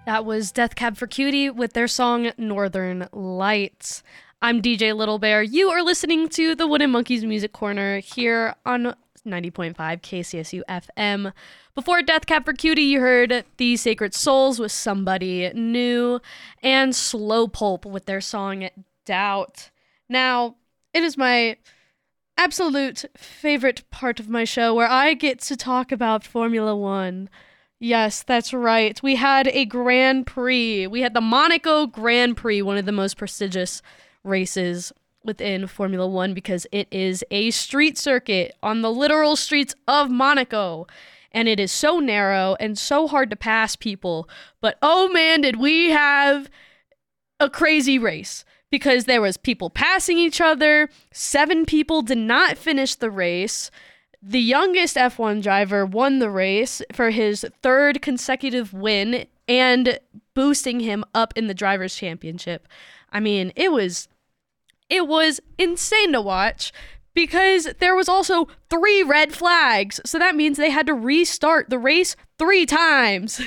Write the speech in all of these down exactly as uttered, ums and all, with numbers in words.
That was Death Cab for Cutie with their song Northern Lights. I'm D J Little Bear. You are listening to the Wooden Monkeys Music Corner here on ninety point five K C S U F M. Before Death Cab for Cutie, you heard The Sacred Souls with Somebody New and Slow Pulp with their song Doubt. Now, it is my absolute favorite part of my show where I get to talk about Formula One. Yes, that's right. We had a Grand Prix. We had the Monaco Grand Prix, one of the most prestigious races within Formula One because it is a street circuit on the literal streets of Monaco. And it is so narrow and so hard to pass people. But oh man, did we have a crazy race. Because there was people passing each other. Seven people did not finish the race. The youngest F one driver won the race for his third consecutive win and boosting him up in the Drivers' Championship. I mean, it was it was insane to watch because there was also three red flags. So that means they had to restart the race three times.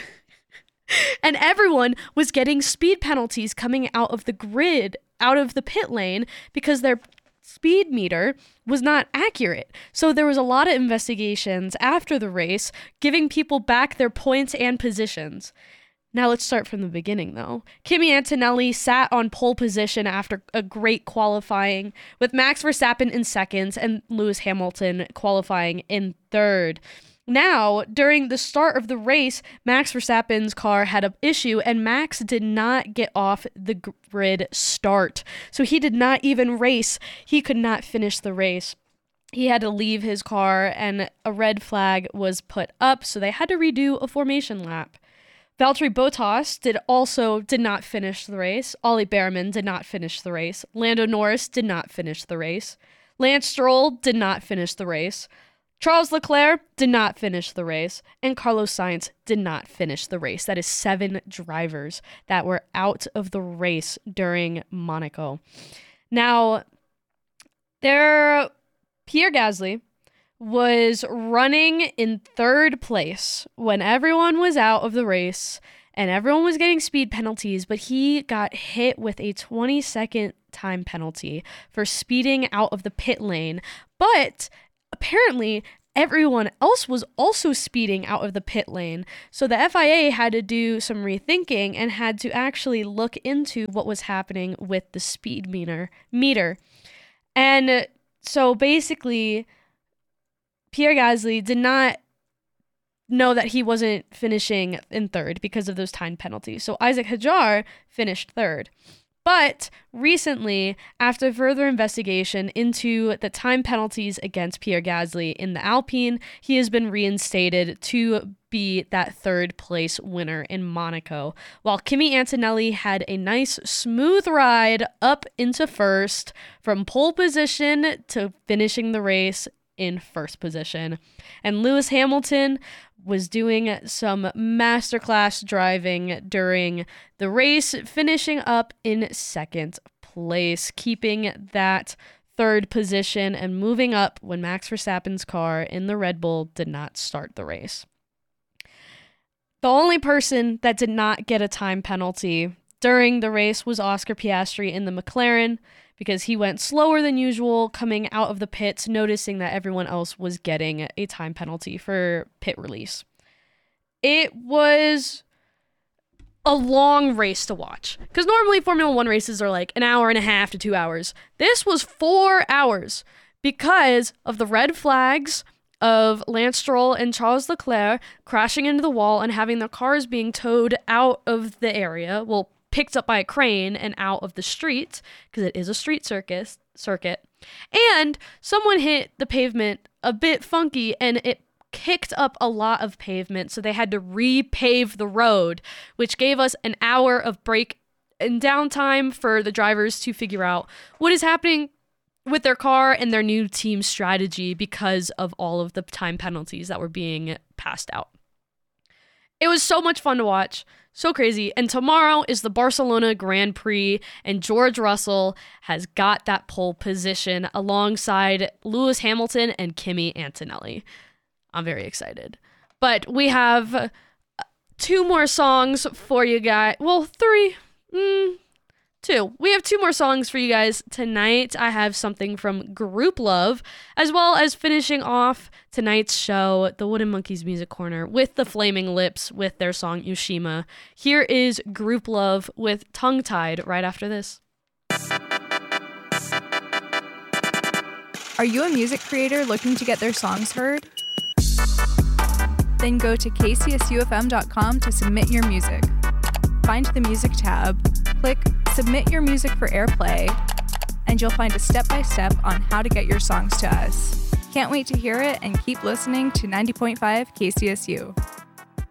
And everyone was getting speed penalties coming out of the grid, out of the pit lane, because their speed meter was not accurate. So there was a lot of investigations after the race, giving people back their points and positions. Now let's start from the beginning, though. Kimi Antonelli sat on pole position after a great qualifying, with Max Verstappen in second and Lewis Hamilton qualifying in third. Now, during the start of the race, Max Verstappen's car had an issue, and Max did not get off the grid start. So he did not even race. He could not finish the race. He had to leave his car, and a red flag was put up, so they had to redo a formation lap. Valtteri Bottas did also did not finish the race. Ollie Behrman did not finish the race. Lando Norris did not finish the race. Lance Stroll did not finish the race. Charles Leclerc did not finish the race, and Carlos Sainz did not finish the race. That is seven drivers that were out of the race during Monaco. Now, there, Pierre Gasly was running in third place when everyone was out of the race and everyone was getting speed penalties, but he got hit with a twenty-second time penalty for speeding out of the pit lane. But apparently, everyone else was also speeding out of the pit lane. So the F I A had to do some rethinking and had to actually look into what was happening with the speed meter. meter. And so basically, Pierre Gasly did not know that he wasn't finishing in third because of those time penalties. So Isaac Hadjar finished third. But recently, after further investigation into the time penalties against Pierre Gasly in the Alpine, he has been reinstated to be that third place winner in Monaco, while Kimi Antonelli had a nice smooth ride up into first from pole position to finishing the race in first position. And Lewis Hamilton was doing some masterclass driving during the race, finishing up in second place, keeping that third position and moving up when Max Verstappen's car in the Red Bull did not start the race. The only person that did not get a time penalty during the race was Oscar Piastri in the McLaren, because he went slower than usual coming out of the pits, noticing that everyone else was getting a time penalty for pit release. It was a long race to watch, because normally Formula One races are like an hour and a half to two hours. This was four hours because of the red flags of Lance Stroll and Charles Leclerc crashing into the wall and having their cars being towed out of the area, well, picked up by a crane and out of the street, because it is a street circus circuit. And someone hit the pavement a bit funky, and it kicked up a lot of pavement, so they had to repave the road, which gave us an hour of break and downtime for the drivers to figure out what is happening with their car and their new team strategy because of all of the time penalties that were being passed out. It was so much fun to watch. So crazy. And tomorrow is the Barcelona Grand Prix, and George Russell has got that pole position alongside Lewis Hamilton and Kimi Antonelli. I'm very excited. But we have two more songs for you guys. Well, three. Mm, two. We have two more songs for you guys tonight. I have something from Group Love, as well as finishing off tonight's show, the Wooden Monkeys Music Corner, with the Flaming Lips with their song Yoshima. Here is Group Love with Tongue Tied right after this. Are you a music creator looking to get their songs heard? Then go to k c s u f m dot com to submit your music. Find the Music tab, click Submit Your Music for Airplay, and you'll find a step-by-step on how to get your songs to us. Can't wait to hear it, and keep listening to ninety point five K C S U.